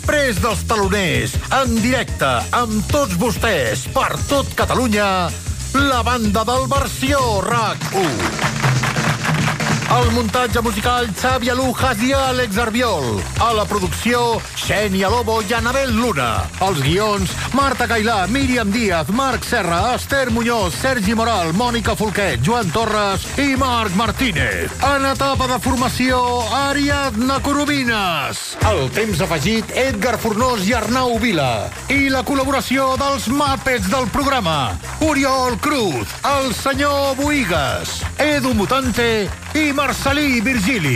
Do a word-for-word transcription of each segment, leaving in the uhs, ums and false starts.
després dels taloners, en directe, amb tots vostès, per tot Catalunya, la banda del Versió RAC u. El muntatge musical, Xavi Alujas i Àlex Arbiol. A la producció, Xènia Lobo i Anabel Luna. Els guions, Marta Cailà, Míriam Díaz, Marc Serra, Esther Muñoz, Sergi Moral, Mònica Folquet, Joan Torres i Marc Martínez. En etapa de formació, Ariadna Coromines. El temps afegit, Edgar Fornós i Arnau Vila. I la col·laboració dels Muppets del programa, Oriol Cruz, el senyor Boigas, Edu Mutante i Marcelí Virgili.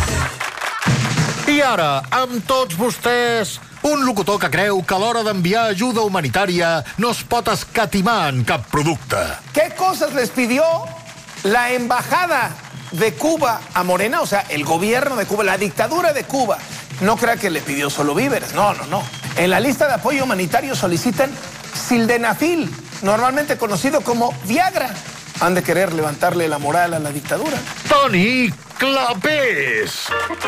I ara, amb tots vostès, un locutor que creu que a l'hora d'enviar ajuda humanitària no es pot escatimar en cap producte. ¿Qué cosas les pidió la embajada de Cuba a Morena? O sea, el gobierno de Cuba, la dictadura de Cuba. No crea que le pidió solo víveres, no, no, no. En la lista de apoyo humanitario solicitan sildenafil, normalmente conocido como Viagra. Han de querer levantarle la moral a la dictadura. Toni Clapés!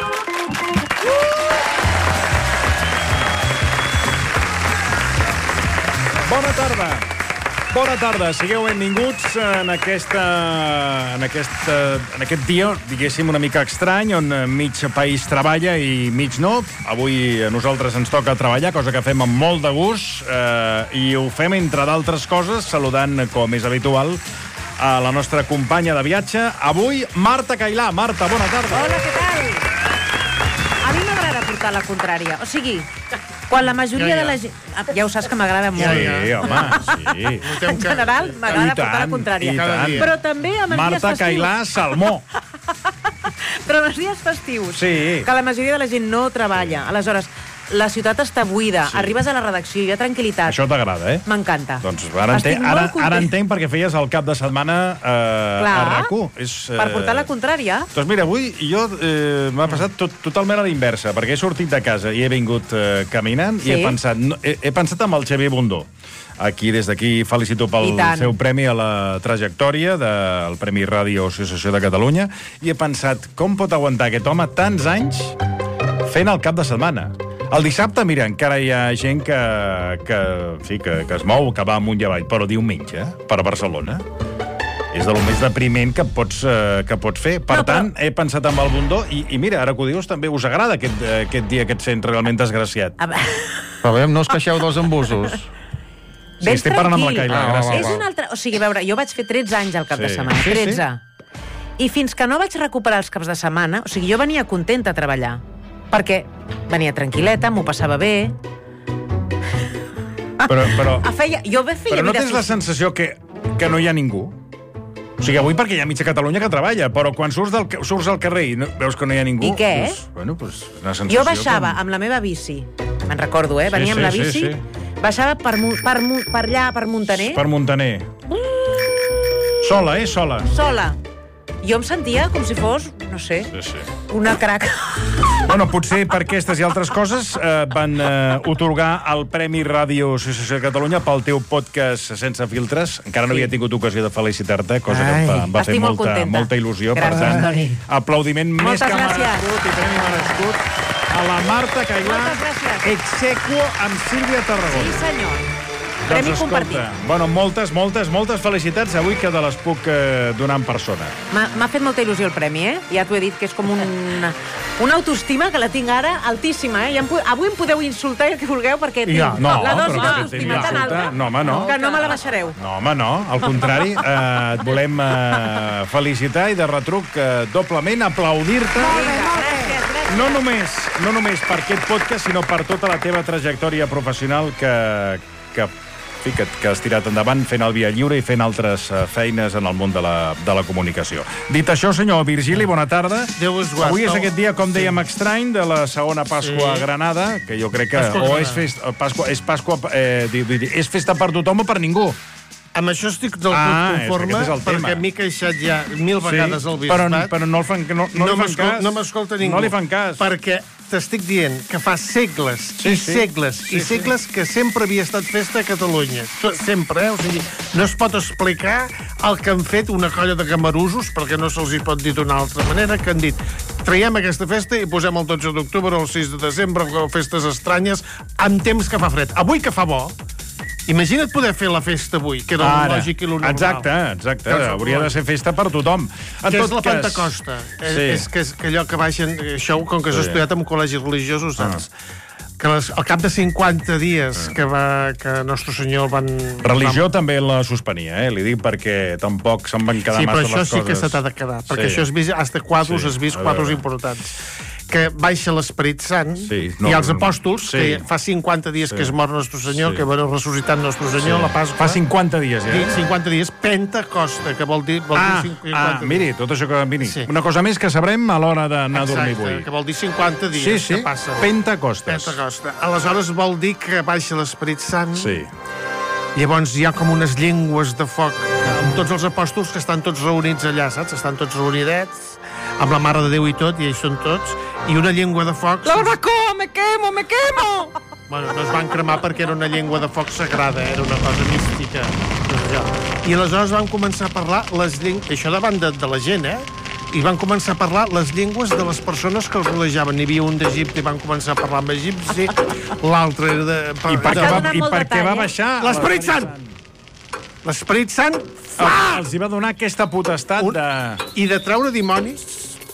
Bona tarda. Bona tarda. Sigueu benvinguts en aquesta, en aquesta, en aquest dia, diguéssim, una mica estrany, on mig país treballa i mig no. Avui a nosaltres ens toca treballar, cosa que fem amb molt de gust, eh, i ho fem, entre d'altres coses, saludant, com és habitual, a la nostra companya de viatge. Avui, Marta Cailà. Marta, bona tarda. Hola, què tal? A mi m'agrada portar la contrària. O sigui, quan la majoria ja, ja. de la gent... Ja ho saps que m'agrada molt. Sí, home, sí. En general, m'agrada portar la contrària. Però també amb els Marta dies festius. Cailà Salmó. Però amb els dies festius, sí. que la majoria de la gent no treballa. Aleshores, la ciutat està buida, sí. Arribes a la redacció, hi ha tranquil·litat. Això t'agrada, eh? M'encanta. Doncs ara entenc, ara, ara entenc perquè feies el cap de setmana eh, a RAC u. És, eh... per portar la contrària. Doncs mira, avui jo eh, m'ha passat tot, totalment a la inversa, perquè he sortit de casa i he vingut eh, caminant sí. i he pensat, no, he, he pensat amb el Xavier Bundó. Aquí, des d'aquí, felicito pel seu premi a la trajectòria del Premi Ràdio Associació de Catalunya, i he pensat, com pot aguantar aquest home tants anys fent el cap de setmana? El dissabte, mira, encara hi ha gent que, que, sí, que, que es mou, que va amunt i avall, però diumenge, per Barcelona, és de lo més depriment que pots, eh, que pots fer. Per no, tant, però... he pensat amb el Bundó, i, i mira, ara que ho dius, també us agrada aquest, aquest dia que et sents realment desgraciat. A però veiem, no us queixeu dels embussos. Sí, estic parlant amb la Cailà, ah, gràcies. És un altre... O sigui, a veure, jo vaig fer tretze anys al cap sí. de setmana, sí, tretze. Sí. I fins que no vaig recuperar els caps de setmana, o sigui, jo venia contenta a treballar, perquè venia tranquil·leta, m'ho passava bé. Però, però, a feia, jo feia però no vida tens la sensació que, que no hi ha ningú? O sigui, avui perquè hi ha mitja Catalunya que treballa, però quan surts, del, surts al carrer i no, veus que no hi ha ningú... I què? Pues, bueno, pues, una sensació jo baixava com... amb la meva bici, me'n recordo, eh? Venia sí, amb la sí, bici, sí, sí. Baixava per, per, per allà, per Montaner. Per Montaner. Sola, eh? Sola. Sola. Jo em sentia com si fos, no sé, sí, sí. una crac. Bueno, potser per aquestes i altres coses eh, van eh, otorgar el Premi Ràdio Associació de Catalunya pel teu podcast Sense Filtres. Encara no sí. havia tingut ocasió de felicitar-te, cosa Ai. que em va fer molta, molt molta il·lusió. Gràcies, per tant, Toni. aplaudiment Moltes més que gràcies. merescut i premi merescut a la Marta Cailà, exequo amb Sílvia Tarragona. Sí, senyor. Doncs Premi escolta, compartit. Bueno, moltes, moltes, moltes felicitats avui que te les puc eh, donar en persona. M'ha fet molta il·lusió el premi, eh? Ja t'ho he dit, que és com un, una autoestima que la tinc ara altíssima, eh? Ja em, avui em podeu insultar el que vulgueu, perquè tinc ja, no, la dosi però d'autoestima tan alta no, home, no. que no me la baixareu. No, home, no. Al contrari, eh, et volem eh, felicitar i de retruc eh, doblement aplaudir-te. Gràcies, gràcies. No només, no només per aquest podcast, sinó per tota la teva trajectòria professional que... que Sí, que, que has tirat endavant fent el Via Lliure i fent altres uh, feines en el món de la, de la comunicació. Dit això, senyor Virgili, bona tarda. Déu-vos guard. Avui és aquest dia, com dèiem, estrany, de la segona Pasqua sí. a Granada, que jo crec que Pasqua o és festa, Pasqua, és, Pasqua eh, és festa per tothom o per ningú. Amb això estic del tot ah, conforme, perquè m'he queixat ja mil vegades sí, al bisbat. Però, però no, el fan, no, no, no li fan cas. No m'escolta ningú. No li fan cas. Perquè t'estic dient que fa segles sí, i sí. segles sí, i segles sí. que sempre havia estat festa a Catalunya. Sempre, eh? O sigui, no es pot explicar el que han fet una colla de camarusos, perquè no se'ls hi pot dir d'una altra manera, que han dit traiem aquesta festa i posem el dotze d'octubre o el sis de desembre, festes estranyes, amb temps que fa fred. Avui que fa bo, imagina't poder fer la festa avui, que era el lògic i el normal. Exacte, exacte. Hauria de ser festa per tothom. En que és la Pentecosta. És, sí. és, que és que allò que baixen... Això, com que has sí. estudiat en col·legis religiosos, saps? Ah. Que les, al cap de cinquanta dies que, va, que Nostre Senyor van... Religió van... també la suspenia, eh? Li dic perquè tampoc se'n van quedar sí, massa les coses. Sí, però això sí que se t'ha de quedar, perquè sí. això has vist, has de quadros, sí. has vist quadros importants. Que baixa l'Esperit Sant sí, no, i els apòstols, sí. que fa cinquanta dies sí. que es mor Nostre Senyor, sí. que va ressuscitar Nostre Senyor, sí. la Pasqua. Fa cinquanta dies, ja. Sí, cinquanta dies, Pentecosta, que vol dir... Vol ah, dir cinquanta ah, miri, tot això que miri. Sí. Una cosa més que sabrem a l'hora d'anar a dormir avui. Exacte, que vol dir cinquanta dies sí, sí. que passen. Pentecostes. Pentecosta. Aleshores vol dir que baixa l'Esperit Sant. Sí. Llavors hi ha com unes llengües de foc amb tots els apòstols que estan tots reunits allà, saps? Estan tots reunidets, amb la Mare de Déu i tot, i ells són tots, i una llengua de foc... La barbacoa, me quemo, me quemo! Bueno, no es van cremar perquè era una llengua de foc sagrada, era una cosa mística. I aleshores van començar a parlar les llengües... Això davant de, de la gent, eh? I van començar a parlar les llengües de les persones que els rodejaven. N'hi havia un d'Egipte i van començar a parlar amb egipci, l'altre era de... I per, de, va, i per què va baixar? L'Esperit Sant! L'Esperit Sant fa... Els hi va donar aquesta potestat un, de... I de treure dimonis,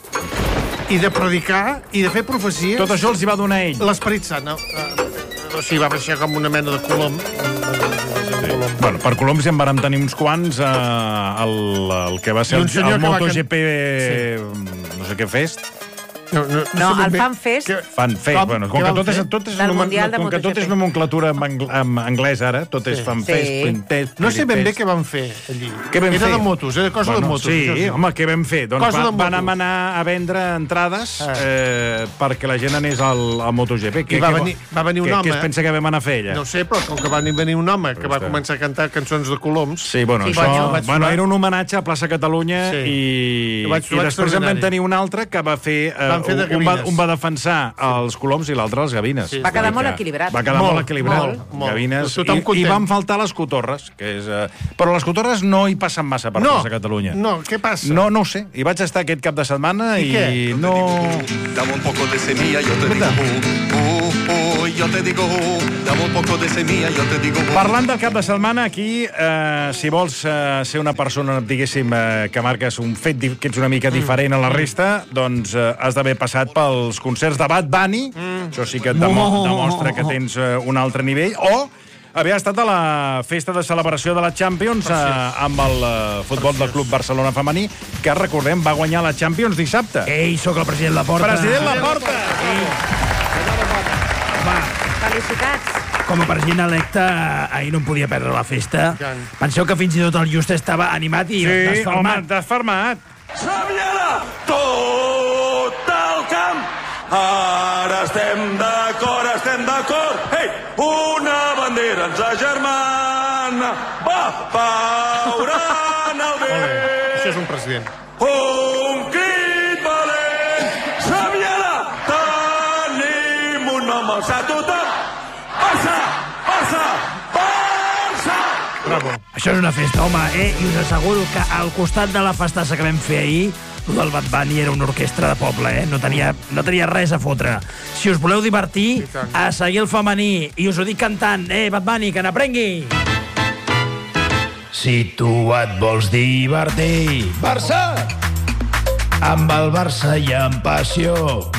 i de predicar, i de fer profecies... Tot això els hi va donar ell. L'Esperit Sant, no? O sigui, va baixar com una mena de colom. Sí. Bueno, per coloms ja en vàrem tenir uns quants, eh, el, el que va ser el, el MotoGP, sí. no sé què fest. No, no, no, no el Fan Fest... Que... Fan Fest, com? Bueno, com que tot és, tot és, nomen, com que tot és nomenclatura en, angl en anglès ara, tot és sí. Fan sí. Fest, Quintet... No sé ben bé què van fer allí. Què vam era fer? de motos, era cosa bueno, de motos. Sí, sí, home, què vam fer? Doncs va, van anar a vendre entrades ah. eh, perquè la gent anés al, al MotoGP. I va venir, va venir un que, home... Què es pensa que vam anar a fer ella? No sé, però com que va venir un home que va començar a cantar cançons de coloms... Sí, bueno, sí, això vaig, bueno, era un homenatge a Plaça Catalunya sí. i, vaig, i després en vam tenir un altre que va fer... Eh, un, un va defensar els coloms i l'altre les gavines. Sí, va quedar molt equilibrat. Va quedar molt, molt equilibrat. Molt, molt. Gavines. I, I van faltar les cotorres. Que és, uh, però les cotorres no hi passen massa per no, Plaça Catalunya. No, què passa? No, no ho sé. Hi vaig estar aquest cap de setmana i, i no... Dame un poco de semilla, yo te digo... Uh, uh, yo te digo... Dame un poco de semilla, yo te digo... Parlant del cap de setmana, aquí, eh, si vols eh, ser una persona, diguéssim, eh, que marques un fet que ets una mica diferent a la resta, doncs eh, has d'haver passat pels concerts de Bad Bunny, mm. això sí que et demo demostra que tens uh, un altre nivell, o haver estat a la festa de celebració de la Champions uh, amb el uh, futbol del Club Barcelona femení, que, recordem, va guanyar la Champions dissabte. Ei, sóc el president Laporta. President Laporta! Va. Felicitats. Com a president electe, ahir no em podia perdre la festa. Penseu que fins i tot el Just estava animat i sí, desfermat. Home, desfermat. Xaviera! Tot el camp! Ara estem d'acord, estem d'acord! Ei! Una bandera ens agermana! Va! Pauran el vent! Això és un president. Un crit valent! Xaviera! Tenim un nom alçat tothom! Barça! Barça! Barça! Bravo. Això és una festa, home, eh? I us asseguro que al costat de la festassa que vam fer ahir, el Bad Bunny era una orquestra de poble, eh? No tenia, no tenia res a fotre. Si us voleu divertir, a seguir el femení. I us ho dic cantant, eh, Bad Bunny, que n'aprengui! Si tu et vols divertir, Barça! Amb el Barça i amb passió.